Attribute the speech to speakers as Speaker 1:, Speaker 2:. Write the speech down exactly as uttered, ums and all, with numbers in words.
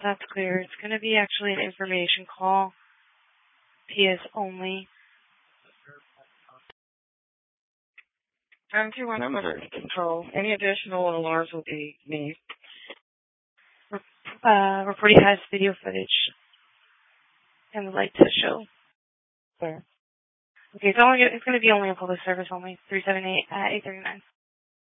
Speaker 1: That's clear. It's going to be actually an information call. P S only.
Speaker 2: M two one Quality Control. Any additional alarms will be made.
Speaker 1: Uh, reporting has video footage and would like to show.
Speaker 2: Sir.
Speaker 1: Okay, it's only it's going to be only a public service only. three seven eight at eight thirty-nine.